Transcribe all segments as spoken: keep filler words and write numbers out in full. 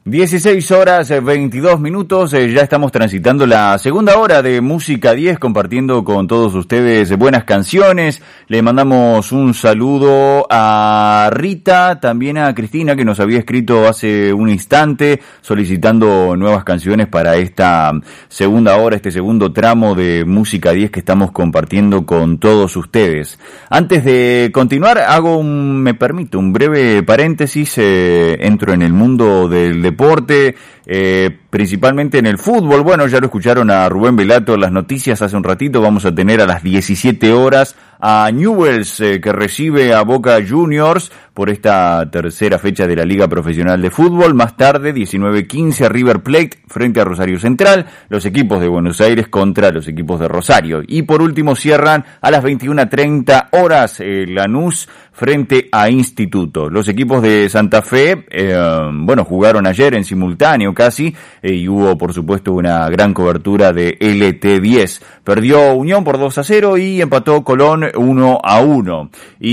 dieciséis horas veintidós minutos, eh, ya estamos transitando la segunda hora de Música diez, compartiendo con todos ustedes buenas canciones. Le mandamos un saludo a Rita, también a Cristina, que nos había escrito hace un instante solicitando nuevas canciones para esta segunda hora, este segundo tramo de Música diez que estamos compartiendo con todos ustedes. Antes de continuar, hago un, me permite, un breve paréntesis, eh, entro en el mundo del deporte. deporte, eh, principalmente en el fútbol. Bueno, ya lo escucharon a Rubén Velato en las noticias hace un ratito. Vamos a tener a las diecisiete horas a Newell's, eh, que recibe a Boca Juniors por esta tercera fecha de la Liga Profesional de Fútbol. Más tarde, diecinueve quince, a River Plate frente a Rosario Central, los equipos de Buenos Aires contra los equipos de Rosario. Y por último cierran a las veintiuna treinta horas eh, Lanús frente a Instituto. Los equipos de Santa Fe, eh, bueno, jugaron ayer en simultáneo casi, eh, y hubo por supuesto una gran cobertura de L T diez. Perdió Unión por dos a cero y empató Colón uno a uno.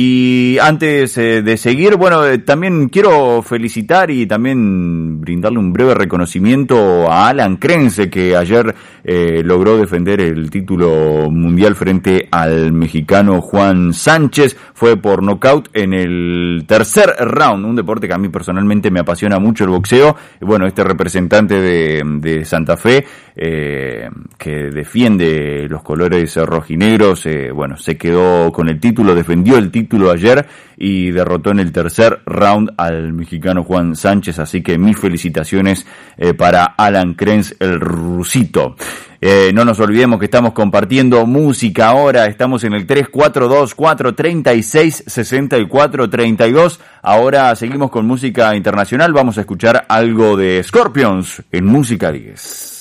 Y antes eh, de seguir, bueno, eh, también quiero felicitar y también brindarle un breve reconocimiento a Alan Krenze, que ayer eh, logró defender el título mundial frente al mexicano Juan Sánchez. Fue por nocaut en el tercer round, un deporte que a mí personalmente me apasiona mucho, el boxeo. Y bueno, este representante de, de Santa Fe, eh, que defiende los colores rojinegros, eh, bueno, se quedó con el título, defendió el título ayer y derrotó en el tercer round al mexicano Juan Sánchez, así que mis felicitaciones eh, para Alan Krenz, el rusito. Eh, no nos olvidemos que estamos compartiendo música ahora, estamos en el tres cuatro dos, cuatro tres seis, seis cuatro tres dos. Ahora seguimos con música internacional, vamos a escuchar algo de Scorpions en Música diez.